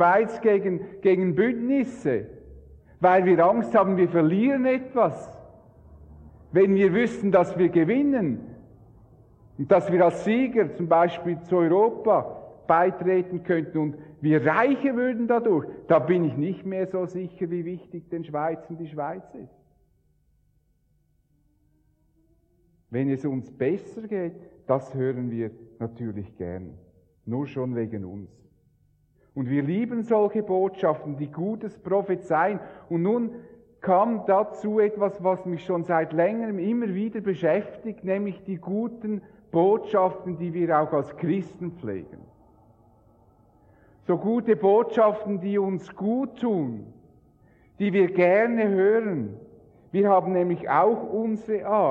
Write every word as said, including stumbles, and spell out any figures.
Schweiz gegen, gegen Bündnisse, weil wir Angst haben, wir verlieren etwas. Wenn wir wüssten, dass wir gewinnen und dass wir als Sieger zum Beispiel zu Europa beitreten könnten und wir reicher würden dadurch, da bin ich nicht mehr so sicher, wie wichtig den Schweizern die Schweiz ist. Wenn es uns besser geht, das hören wir natürlich gern, nur schon wegen uns. Und wir lieben solche Botschaften, die Gutes prophezeien. Und nun kam dazu etwas, was mich schon seit längerem immer wieder beschäftigt, nämlich die guten Botschaften, die wir auch als Christen pflegen. So gute Botschaften, die uns gut tun, die wir gerne hören. Wir haben nämlich auch unsere Art.